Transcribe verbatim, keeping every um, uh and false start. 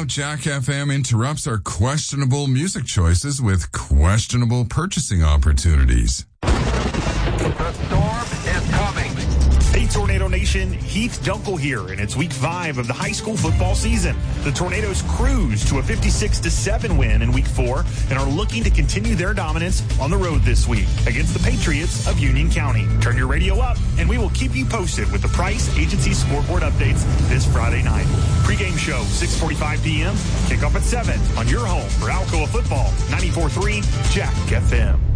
out, Jack F M interrupts our questionable music choices with questionable purchasing opportunities. The storm is coming. Hey, Tornado Nation, Heath Dunkel here, and it's week five of the high school football season. The Tornadoes cruise to a fifty-six to seven win in week four and are looking to continue their dominance on the road this week against the Patriots of Union County. Turn your radio up, and we will keep you posted with the Price Agency scoreboard updates this Friday night. Pre-game show, six forty-five p.m., kickoff at seven on your home for Alcoa Football, ninety-four point three Jack F M.